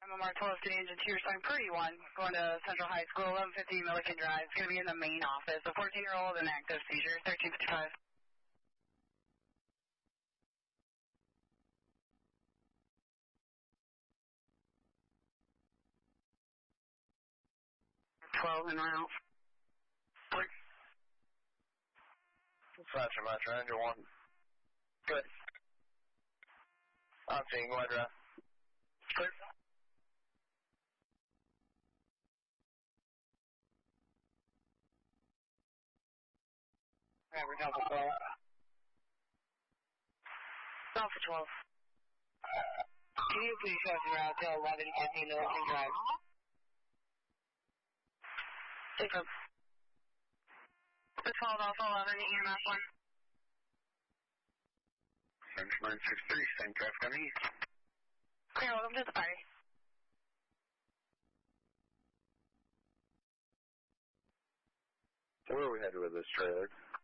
MMR 12 to engine 2, sign Purdy 1, going to Central High School, 1115 Milliken Drive. It's going to be in the main office. A 14-year-old in active seizure, 1355. En route. Roger, Metro, Ranger 1. Good. I'm seeing, go ahead, Ref. Clear. Average Alpha 12. Alpha 12. Can you please show us the route to 1115 Milliken Drive? Take up. The 12 Alpha 11, EMS 1. Central 963, same traffic on east. Clear, welcome to the party. Where are we headed with this trailer?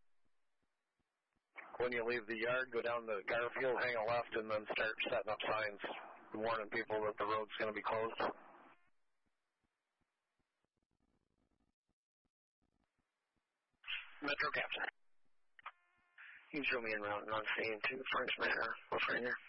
When you leave the yard, go down to Garfield, hang a left, and then start setting up signs warning people that the road's going to be closed. Metro Captain. You can show me en route and on scene to French Manor, Wolf Ranger.